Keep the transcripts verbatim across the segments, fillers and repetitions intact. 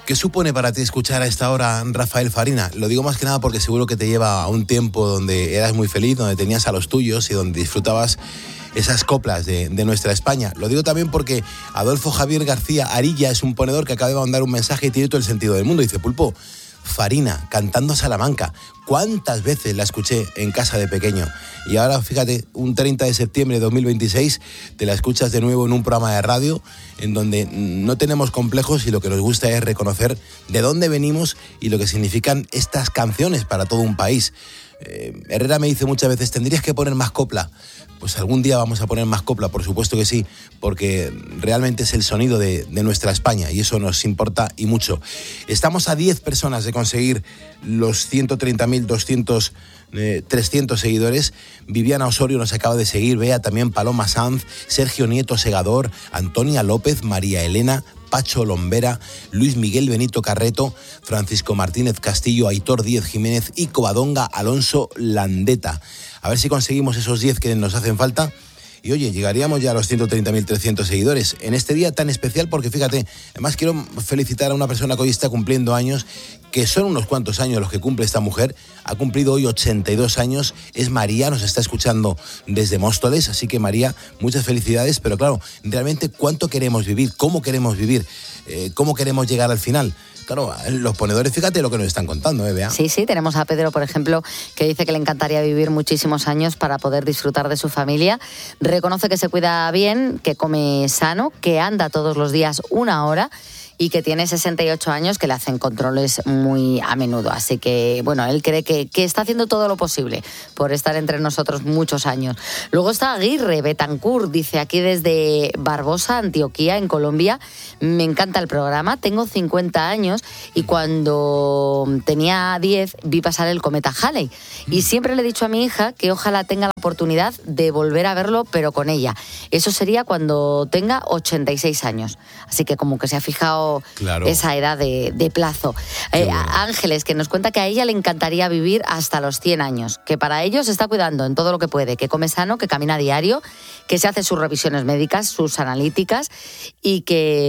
¿Qué supone para ti escuchar a esta hora Rafael Farina? Lo digo más que nada porque seguro que te lleva a un tiempo donde eras muy feliz, donde tenías a los tuyos y donde disfrutabas esas coplas de, de nuestra España. Lo digo también porque Adolfo Javier García Arilla es un ponedor que acaba de mandar un mensaje y tiene todo el sentido del mundo. Dice: Pulpo, Farina, cantando Salamanca. ¿Cuántas veces la escuché en casa de pequeño? Y ahora, fíjate, un treinta de septiembre de dos mil veintiséis, te la escuchas de nuevo en un programa de radio en donde no tenemos complejos y lo que nos gusta es reconocer de dónde venimos y lo que significan estas canciones para todo un país. Eh, Herrera me dice muchas veces: tendrías que poner más copla. Pues algún día vamos a poner más copla, por supuesto que sí, porque realmente es el sonido de, de nuestra España y eso nos importa y mucho. Estamos a diez personas de conseguir los ciento treinta mil doscientos, eh, trescientos seguidores. Viviana Osorio nos acaba de seguir, Bea también, Paloma Sanz, Sergio Nieto Segador, Antonia López, María Elena, Pacho Lombera, Luis Miguel Benito Carreto, Francisco Martínez Castillo, Aitor Díez Jiménez y Covadonga Alonso Landeta. A ver si conseguimos esos diez que nos hacen falta. Y oye, llegaríamos ya a los ciento treinta mil trescientos seguidores en este día tan especial porque fíjate, además quiero felicitar a una persona que hoy está cumpliendo años, que son unos cuantos años los que cumple esta mujer. Ha cumplido hoy ochenta y dos años, es María, nos está escuchando desde Móstoles, así que María, muchas felicidades, pero claro, realmente cuánto queremos vivir, cómo queremos vivir, eh, cómo queremos llegar al final. Claro, los ponedores, fíjate lo que nos están contando, ¿eh, Bea? Sí, sí, tenemos a Pedro, por ejemplo, que dice que le encantaría vivir muchísimos años para poder disfrutar de su familia. Reconoce que se cuida bien, que come sano, que anda todos los días una hora y que tiene sesenta y ocho años, que le hacen controles muy a menudo. Así que, bueno, él cree que, que está haciendo todo lo posible por estar entre nosotros muchos años. Luego está Aguirre Betancourt, dice aquí desde Barbosa, Antioquía, en Colombia: me encanta el programa, tengo cincuenta años y cuando tenía diez vi pasar el cometa Halley. Y siempre le he dicho a mi hija que ojalá tenga la oportunidad de volver a verlo, pero con ella. Eso sería cuando tenga ochenta y seis años. Así que como que se ha fijado claro. esa edad de, de plazo. Eh, bueno. Ángeles, que nos cuenta que a ella le encantaría vivir hasta los cien años, que para ello se está cuidando en todo lo que puede, que come sano, que camina a diario, que se hace sus revisiones médicas, sus analíticas y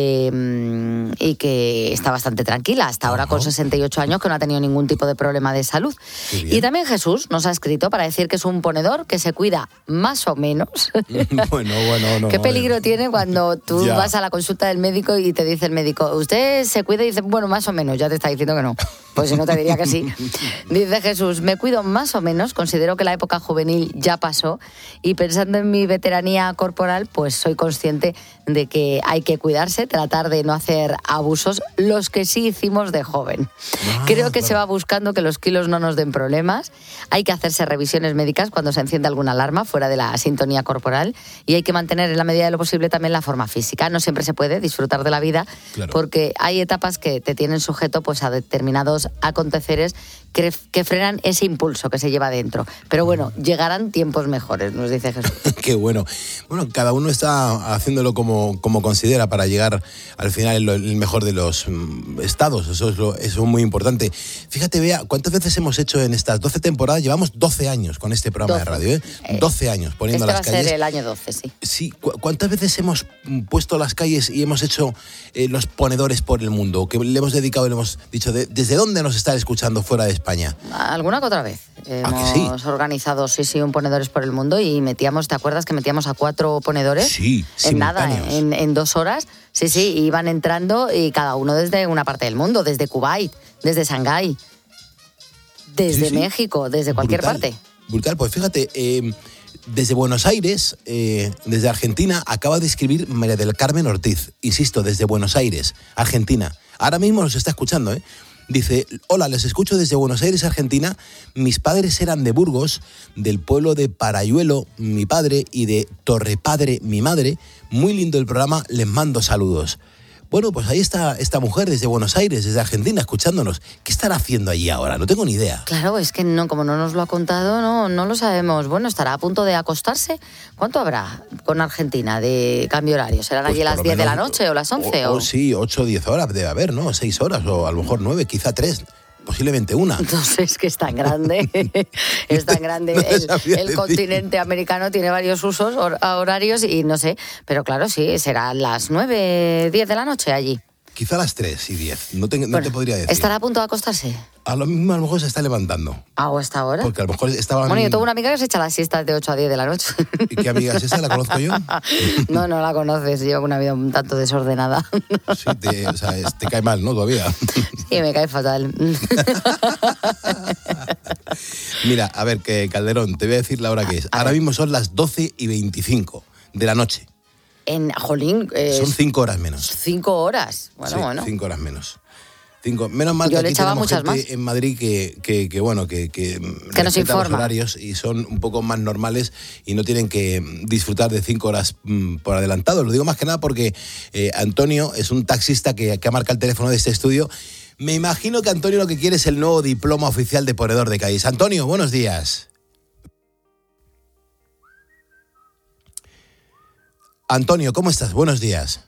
que, y que está bastante tranquila hasta ahora con sesenta y ocho años, que no ha tenido ningún tipo de problema de salud. Y también Jesús nos ha escrito para decir que es un ponedor que se cuida más o menos. Bueno, bueno, no. ¿Qué peligro bueno. tiene cuando tú ya. vas a la consulta del médico y te dice el médico: usted se cuida? Y dice: bueno, más o menos. Ya te está diciendo que no. Pues si no, te diría que sí. Dice Jesús: me cuido más o menos, considero que la época juvenil ya pasó y pensando en mi veteranía corporal, pues soy consciente de que hay que cuidarse, tratar de no hacer abusos, los que sí hicimos de joven. Ah, Creo que claro. se va buscando que los kilos no nos den problemas, hay que hacerse revisiones médicas cuando se enciende alguna alarma fuera de la sintonía corporal y hay que mantener en la medida de lo posible también la forma física. No siempre se puede disfrutar de la vida claro. porque hay etapas que te tienen sujeto pues a determinados aconteceres que, que frenan ese impulso que se lleva dentro. Pero bueno, llegarán tiempos mejores, nos dice Jesús. Qué bueno. Bueno, cada uno está haciéndolo como, como considera para llegar al final el mejor de los estados. Eso es, lo, eso es muy importante. Fíjate, Bea, ¿cuántas veces hemos hecho en estas doce temporadas? Llevamos doce años con este programa doce. de radio, ¿eh? doce años poniendo este las calles. Este va a ser el año doce, sí. Sí. ¿Cu- ¿Cuántas veces hemos puesto las calles y hemos hecho eh, los ponedores por el mundo? Que le hemos dedicado y le hemos dicho de, ¿desde dónde nos están escuchando fuera de España? Alguna que otra vez. ¿Ah, hemos que sí? organizado, sí, sí, un ponedores por el mundo y metíamos, ¿te acuerdas que metíamos a cuatro ponedores? Sí, en nada, en, en dos horas. Sí, sí, iban entrando y cada uno desde una parte del mundo, desde Kuwait, desde Shanghái, desde sí, sí. México, desde cualquier brutal, parte. Brutal, pues fíjate, eh, desde Buenos Aires, eh, desde Argentina, acaba de escribir María del Carmen Ortiz, insisto, desde Buenos Aires, Argentina. Ahora mismo nos está escuchando, ¿eh? Dice: hola, les escucho desde Buenos Aires, Argentina. Mis padres eran de Burgos, del pueblo de Parayuelo, mi padre, y de Torrepadre, mi madre. Muy lindo el programa, les mando saludos. Bueno, pues ahí está esta mujer desde Buenos Aires, desde Argentina, escuchándonos. ¿Qué estará haciendo allí ahora? No tengo ni idea. Claro, es que no, como no nos lo ha contado, no, no lo sabemos. Bueno, estará a punto de acostarse. ¿Cuánto habrá con Argentina de cambio horario? ¿Serán pues allí las diez de la noche o las once? O, o... o sí, ocho o diez horas debe haber, ¿no? seis horas o a lo mejor nueve, quizá tres. Posiblemente una. Entonces, es que es tan grande, es tan grande. No el el continente americano tiene varios usos, hor- horarios y no sé, pero claro, sí, serán las nueve, diez de la noche allí. quizá a las tres y diez. No te, no bueno, te podría decir. ¿Estará a punto de acostarse? A lo mismo a lo mejor se está levantando. ¿A esta hora? Porque a lo mejor estaban... Bueno, yo tengo una amiga que se echa las siestas de ocho a diez de la noche. ¿Y qué amiga es esa? ¿La conozco yo? No, no la conoces. Llevo una vida un tanto desordenada. Sí, te, o sea, te cae mal, ¿no? Todavía. Sí, me cae fatal. Mira, a ver, que Calderón, te voy a decir la hora que es. A Ahora ver. mismo son las doce y veinticinco de la noche. En Jolín... Eh, son cinco horas menos. Cinco horas. Bueno, sí, bueno. cinco horas menos. Cinco. Menos mal Yo que aquí tenemos gente más. en Madrid que, que, que bueno, que, que, que nos informa. Los horarios y son un poco más normales y no tienen que disfrutar de cinco horas mm, por adelantado. Lo digo más que nada porque eh, Antonio es un taxista que, que ha marcado el teléfono de este estudio. Me imagino que Antonio lo que quiere es el nuevo diploma oficial de ponedor de calles. Antonio, buenos días. Antonio, ¿cómo estás? Buenos días.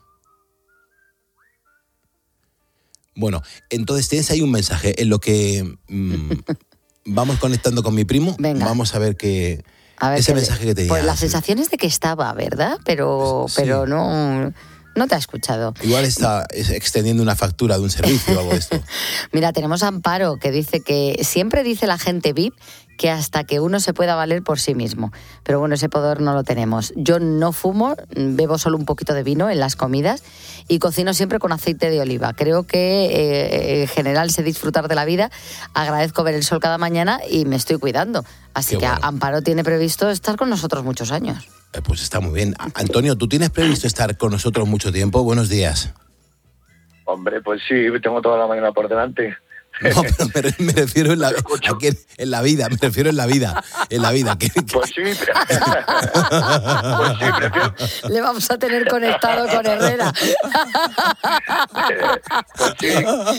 Bueno, entonces tienes ahí un mensaje en lo que mmm, vamos conectando con mi primo. Venga. Vamos a ver qué a ver ese qué mensaje que te Pues la sensación es de que estaba, ¿verdad? Pero, sí. pero no... No te ha escuchado. Igual está extendiendo una factura de un servicio o algo de esto. Mira, tenemos a Amparo que dice que siempre dice la gente V I P que hasta que uno se pueda valer por sí mismo. Pero bueno, ese poder no lo tenemos. Yo no fumo, bebo solo un poquito de vino en las comidas y cocino siempre con aceite de oliva. Creo que eh, en general sé disfrutar de la vida, agradezco ver el sol cada mañana y me estoy cuidando. Así Qué que bueno. Amparo tiene previsto estar con nosotros muchos años. Pues está muy bien. Antonio, ¿tú tienes previsto estar con nosotros mucho tiempo? Buenos días. Hombre, pues sí, tengo toda la mañana por delante. No, pero me, me refiero en la, aquí en, en la vida, me refiero en la vida, en la vida. Que, que... Pues sí. Pues sí, prefiero... Le vamos a tener conectado con Herrera. Pues sí.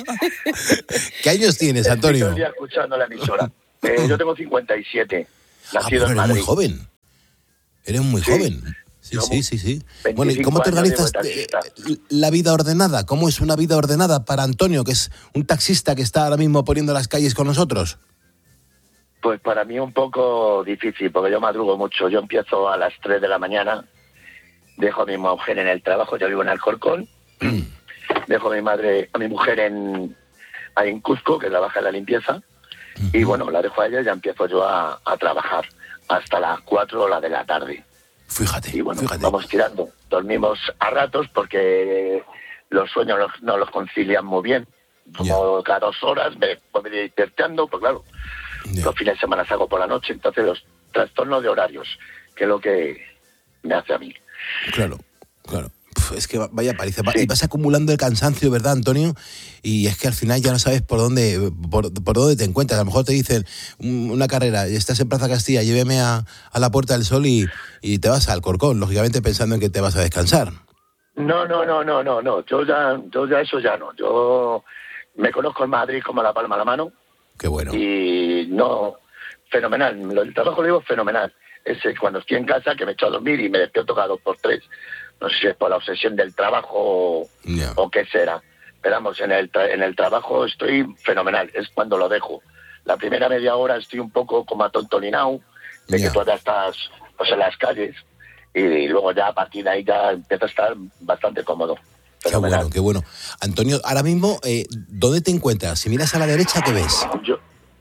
¿Qué años tienes, Antonio? Estoy escuchando la emisora. Eh, yo tengo cincuenta y siete, nacido ah, en Madrid. Eres muy joven. Eres muy sí. joven. Sí, sí, sí, sí. Bueno, ¿y cómo te organizas la vida ordenada? ¿Cómo es una vida ordenada para Antonio, que es un taxista que está ahora mismo poniendo las calles con nosotros? Pues para mí un poco difícil, porque yo madrugo mucho. Yo empiezo a las tres de la mañana, dejo a mi mujer en el trabajo, yo vivo en Alcorcón, mm. dejo a mi madre, a mi mujer en, ahí en Cuzco, que trabaja en la limpieza, mm-hmm. y bueno, la dejo a ella y ya empiezo yo a, a trabajar hasta las cuatro o la de la tarde. Fíjate, y bueno, fíjate. Vamos tirando. Dormimos a ratos porque los sueños no, no los concilian muy bien. Como yeah. cada dos horas me voy despertando, pues claro, yeah. los fines de semana salgo por la noche, entonces los trastornos de horarios, que es lo que me hace a mí. Claro, claro. Es que vaya paliza. Sí. Y vas acumulando el cansancio, ¿verdad, Antonio? Y es que al final ya no sabes por dónde por, por dónde te encuentras. A lo mejor te dicen una carrera, y estás en Plaza Castilla, lléveme a, a la Puerta del Sol y, y te vas al Alcorcón, lógicamente pensando en que te vas a descansar. No, no, no, no, no, no. Yo ya, yo ya eso ya no. Yo me conozco en Madrid como la palma de la mano. Qué bueno. Y no, fenomenal. El trabajo lo digo fenomenal. Es cuando estoy en casa que me echo a dormir y me despierto cada dos por tres. No sé si es por la obsesión del trabajo yeah. o qué será. Pero vamos, en el, tra- en el trabajo estoy fenomenal. Es cuando lo dejo. La primera media hora estoy un poco como atontolinado, de yeah. que todavía estás pues, en las calles. Y, y luego ya a partir de ahí ya empiezo a estar bastante cómodo. Fenomenal. Qué bueno, qué bueno. Antonio, ahora mismo, eh, ¿dónde te encuentras? Si miras a la derecha, ¿qué ves? Yo,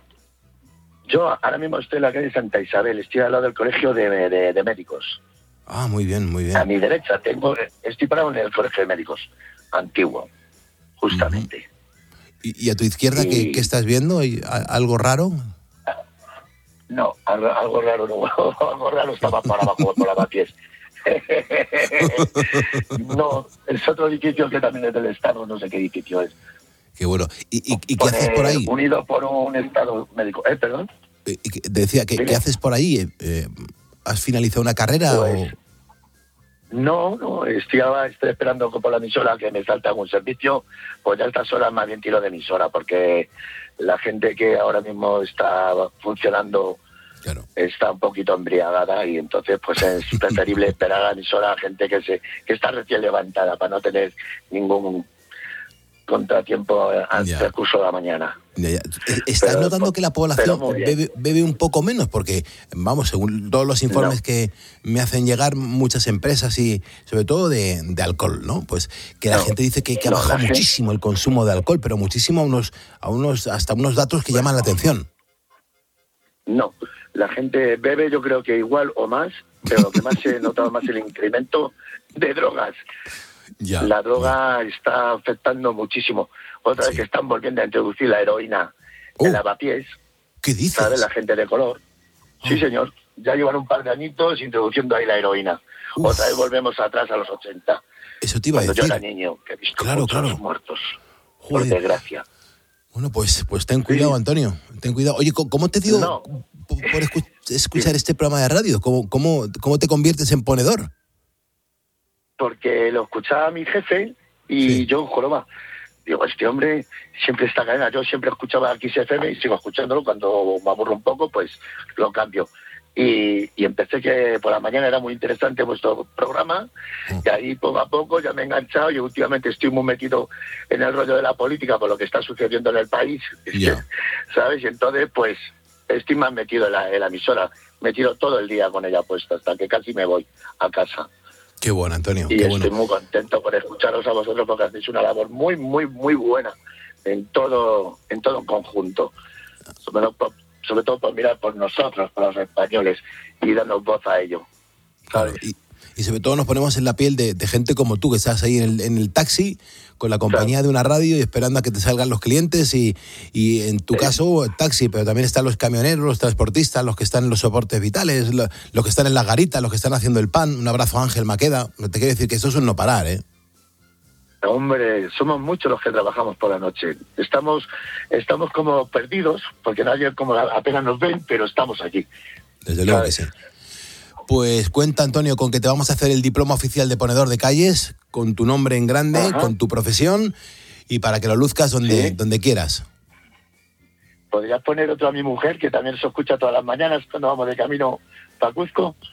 yo ahora mismo estoy en la calle Santa Isabel. Estoy al lado del colegio de, de, de médicos. Ah, muy bien, muy bien. A mi derecha tengo, estoy parado en el colegio de médicos, antiguo, justamente. Uh-huh. ¿Y, y a tu izquierda y... ¿qué, qué estás viendo? ¿Algo raro? No, algo, algo raro no, algo raro estaba por abajo, por Lavapiés. No, es otro edificio que también es del Estado, no sé qué edificio es. Qué bueno. ¿Y, y, y qué haces por ahí? Unido por un Estado médico. ¿Eh, perdón? Eh, decía, ¿qué, ¿qué haces por ahí? Eh, ¿Has finalizado una carrera pues, o...? No, no, estoy, estoy esperando por la emisora que me salte algún servicio, pues ya a estas horas más bien tiro de emisora, porque la gente que ahora mismo está funcionando claro. está un poquito embriagada y entonces pues es preferible esperar a la emisora a gente que se que está recién levantada para no tener ningún contratiempo al Ya. transcurso de la mañana. Ya, ya. ¿Estás Pero- notando que la población pero muy bien. bebe, bebe un poco menos? Porque, vamos, según todos los informes No. que me hacen llegar muchas empresas y sobre todo de, de alcohol, ¿no? Pues que la No. gente dice que, que ha No, bajado la gente- muchísimo el consumo de alcohol, pero muchísimo a unos, a unos, hasta unos datos que llaman la atención. No, la gente bebe yo creo que igual o más, pero lo que más he notado más el incremento de drogas. Ya. La droga está afectando muchísimo. Otra Sí. vez que están volviendo a introducir la heroína Oh. en lavapiés, ¿Qué dices? ¿sabes? La gente de color. Sí, Oh. señor. Ya llevan un par de añitos introduciendo ahí la heroína. Uf. Otra vez volvemos atrás a los ochenta, Eso te iba a cuando yo decir. era niño, que he visto Claro, muchos claro. muertos. Por Joder. desgracia. Bueno, pues, pues ten cuidado, Sí. Antonio. Ten cuidado. Oye, ¿cómo- ¿cómo te dio No. por, por escu- escuchar este programa de radio? ¿Cómo, cómo, ¿Cómo te conviertes en ponedor? Porque lo escuchaba mi jefe y Sí. yo, joroba, digo, este hombre siempre está cadena. Yo siempre escuchaba X F M y sigo escuchándolo. Cuando me aburro un poco, pues lo cambio. Y, y empecé que por la mañana era muy interesante vuestro programa, y ahí poco a poco ya me he enganchado y últimamente estoy muy metido en el rollo de la política por lo que está sucediendo en el país, Ya. ¿sabes? Y entonces pues estoy más metido en la, en la emisora, metido todo el día con ella puesta hasta que casi me voy a casa. Qué bueno, Antonio. Y Qué estoy bueno. muy contento por escucharos a vosotros porque hacéis una labor muy, muy, muy buena en todo, en todo en conjunto. Sobre todo, por, sobre todo por mirar por nosotros, por los españoles, y darnos voz a ello. Claro, y, y sobre todo nos ponemos en la piel de, de gente como tú, que estás ahí en el, en el taxi con la compañía Claro. de una radio y esperando a que te salgan los clientes y, y en tu Sí. caso taxi, pero también están los camioneros, los transportistas, los que están en los soportes vitales, lo- los que están en las garitas, los que están haciendo el pan. Un abrazo a Ángel Maqueda. Te quiero decir que eso es un no parar, ¿eh? Hombre, somos muchos los que trabajamos por la noche. Estamos estamos como perdidos, porque nadie como apenas nos ven, pero estamos allí. Desde luego que sí. Pues cuenta, Antonio, con que te vamos a hacer el diploma oficial de ponedor de calles, con tu nombre en grande, Ajá. con tu profesión, y para que lo luzcas donde, Sí. donde quieras. Podrías poner otro a mi mujer, que también se escucha todas las mañanas cuando vamos de camino para Cuzco.